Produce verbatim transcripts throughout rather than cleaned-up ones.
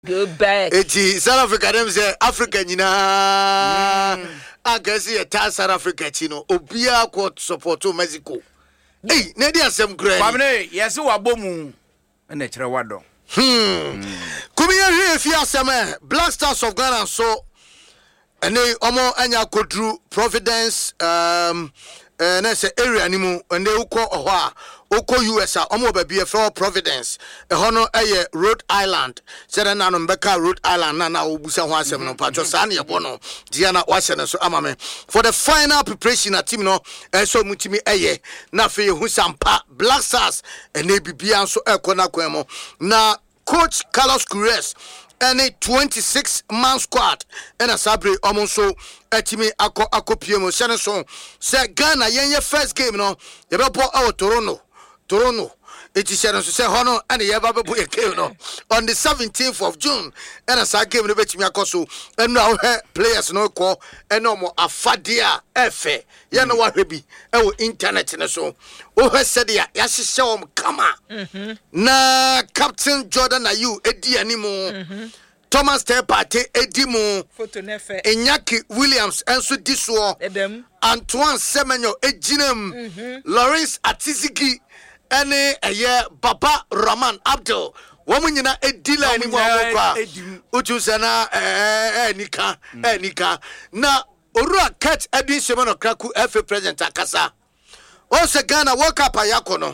Go back. Eti South Africa dem say Africa nyina. Agasi e ta South Africa chino. Obia ko support Mexico. Hey, na dia asem kura. Kwamne, yesi wabomu. Na kire wado. Hmm. Kumiya hwe fi asem Black Stars of Ghana so ene omo anya kodru Providence um eh na say area ni mu ene ukọ oho a ukọ U S a omo ba bia for Providence e ho no eye Rhode Island sere na no mbeka Rhode Island na na obusa ho asem no pacho sa na ye bo no dia na wahye ne so amame for the final preparation na team no e so mutimi eye na fe hu sampa Black Stars ene bibia so ekona kwemo na coach Carlos Queiroz any twenty-six man squad and a sabre omonso etimi ako akopie mo sene so say Ghana yenye first game no ye be bo our Toronto Toronto it is sene so say hono and ye ba be bo game no on the seventeenth of June and a sa game no betimi akoso and now players no call and no more afadia efe ye no wa hwebi e wo internet ne so o he said ya ya hihye om kama mhm na Captain Jordan Ayew edi animu mhm Thomas Tepate edimu photo nefe Inyaki Williams enso diso edem Antoine Semenyo ejinem mm-hmm. Lawrence Atizigi ene eye Baba Rahman Abdul womunyina edila ni mwakwa utu sana eh eh nika mm. eh nika na Orua Ket Edwin Semeno Kraku F A president akasa o se Ghana World Cup ayakono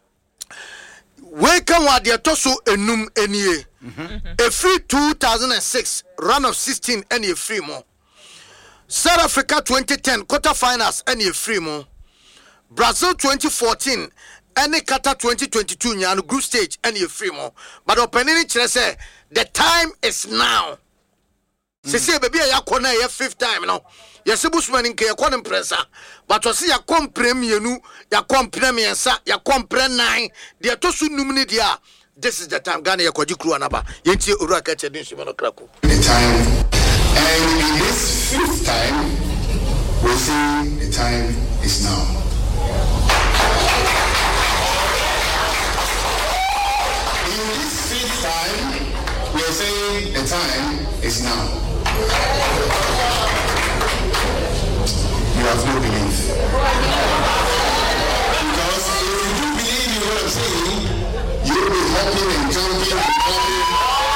we can wa de toso enum enie a free two thousand six round of sixteen any free mo South Africa twenty ten quarter finals any free mo Brazil twenty fourteen any Qatar twenty twenty-two nyano group stage any free mo but opening chere say the time is now se se baby ya kona ya fifth time no yesi busman nke ya kona impressa but osi ya kompre mienu ya kompre miensa ya kompre nine de to su numni dia this is the time Ghana ya kwaji kru anaba yenti Orua Ket Edwin Semeno Kraku the time and in this fifth time we say the time is now. In this fifth time we say the time is now. You have no belief. Because if you do believe in what I'm saying, you'll be hopping and jumping and jumping.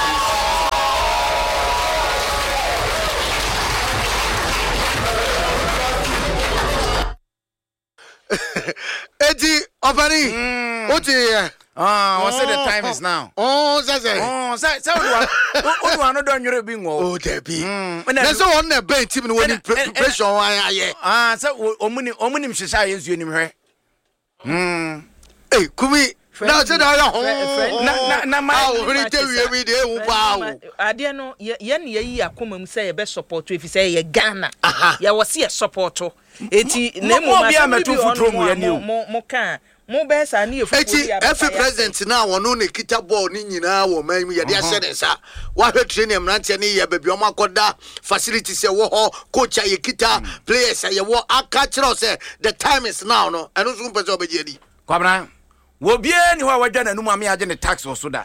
Eddie Obani, what is Ah, what say the time is now? Oh, say say. Oh, say say what what no don yure bi ngo. Oh, there be. There's one na bench team when pressure why aye. Ah, say omuni omuni mhwehwa yenzu enim hwe. Hmm. Hey, Kumi, now say that na na na ma we really tell you every day wo ba. Ade no ye ne yi akoma mu say ye be support if say ye Ghana. Ya wo say support. Eti na mo bia metu futuro mu ye ni o. Mo kan mo be sa na efu eti every president na wono ne kita ball ni nyina wo man mu ye de ahye ne sa wa hwe training mrante ne ye baby o makoda facilities ye wo ho coach ye kita players ye wo aka kire say the time is now no eno so mpese obeje di kwabra wo bie ni ho awadwa na num ame age ne tax wo so da.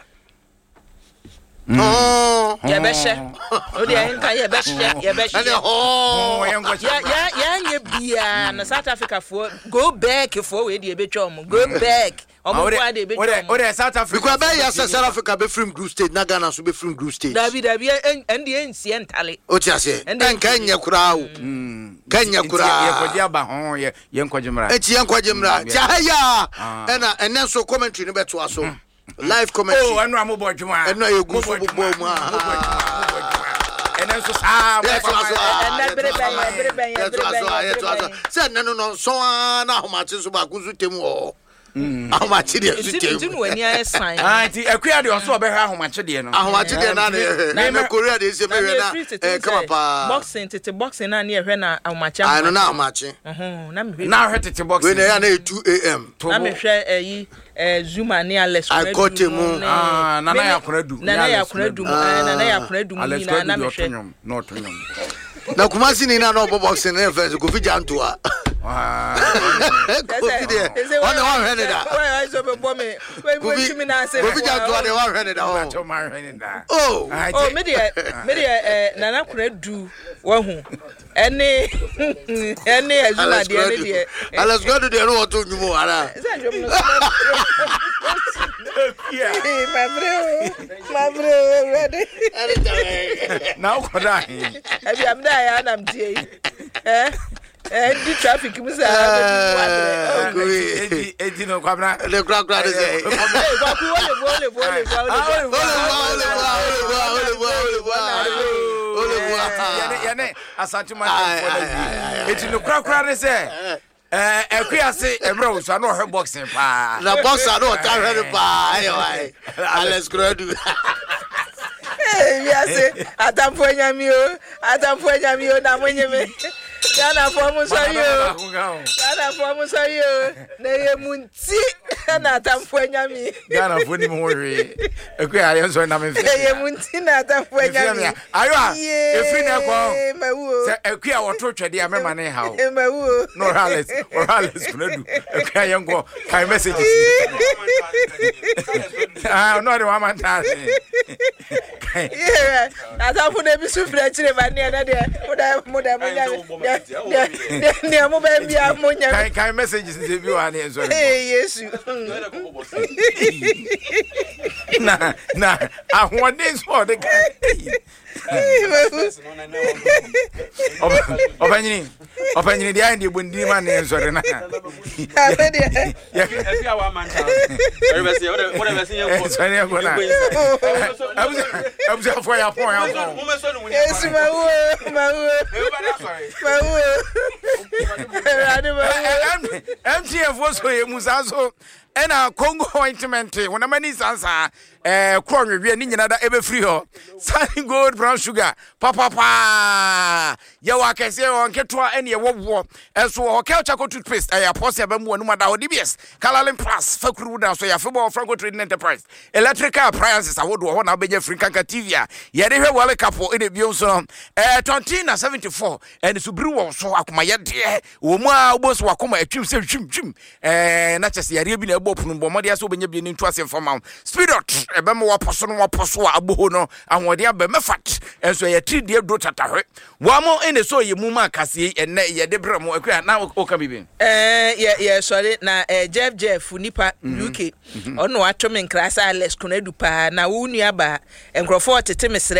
Oh, ya beshe o de nka ya beshe ya beshe oh ya ya ya nye bia na South Africa for go back for we de betwa om go back omo kwa de betwa o de South Africa because be ya South Africa be from group stage na Ghana so be from group stage David David and the ensi entale o ti ase en kanya kura o kanya kura ye kwodi aba ho ye ye nkwaje mra eti ye nkwaje mra ti haya ena enen so commentary no beto aso live commentary oh anu amobo dwuma enu ayegu so bobo mu ah enen so sa enen bere ben bere ben bere ben se nenu no so na ahomachi so ba kuzu temu o ahomachi de so temu nti no ani aye sign ah nti akua de so obehwe ahomachi de no ahomachi de na na me Korea de se mewe na eh kama pa boxing tete boxing na na ehwe na ahomachi ah no na ahomachi mhm na me na hwe tete boxing we na ya na two a m na me hwe eyi eh Zuma ni Alex Kwadu ah nana ya Kwadu nana ya Kwadu nana ya Kwadu ni na na me hwe no tonyom na Kumasi ni na no boxing na first go fi jantoa Ah. On the one handed that. Why I so bomb me? Wait, wait, me now say. We just do the one handed that. Oh, oh, media, media, Nana could do one who any any as you are the let's go to the road to you more. Yeah, my bro, my bro, ready. Now, could I? Have you am there? And I'm J. Eh? Eh, the traffic was there. eighteen of Quabra, the crowd is a it's in the crowd is there. Eh, I say a rose, I know her boxing. The box I don't tell her by. Let's go do. Yes, Adam Poyamio, Adam Poyamio, Namoyame. Ghana for Musayo, Ghana for Musayo, Nayamunti, and Adam Poyami. Ghana for him, worry. A great answer, and I'm in Nayamuntina, Adam Poyami. I are, if we never a queer or torture, dear Mamma, how, no Alice, or Alice, a queer young girl, kind messages. I'm not a woman. Yeah, I don't put every super actually, but near there, what I have more than near mobile. Kind messages if you are here. Yes, nah, nah, I want this for the Opening, opening the idea when the man is or not. I'm just for your point. Yes, my word, my word. M T F was for you, Musazo, and our Congo ointment. When a man is answer, eh, corner, we are needing another ever free. Sunny gold, brown sugar, papa, pa. Yawaka say on Ketua and your war. And so, our Kelchaco toothpaste, I appost a bamboo no matter D B S, Kalalin Plus, Fakruda, so your football Franco Trading Enterprise, electrical appliances, I would want to be a free Cancativia. Yet, they have a couple in the Bioson, eh, Tontina seventy-four, and it's Subru, so Akumaya, dear, Uma was Wakuma, a chim, chim, chim, and not just the Arabian Bopun, Bomodia, so when you've been interested for Mount Speed out, a Bamo person, Waposo, Abuhono, and what they are Bemefat, and so a three dear daughter. One more in the so you Muma Cassie and Nay, Debra Mo, now Okabi. Eh, yeah, yeah, sorry, now, Jeff Jeff, Unipa, U K, or no, Atom in class, Alex Conedupa, now Uniaba, and Crawford, Timis.